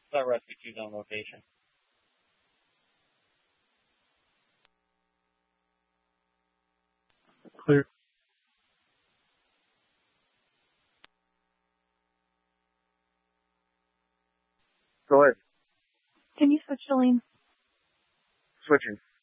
Flight Rescue 2's on location. Clear. Go ahead. Can you switch to lane? Switching.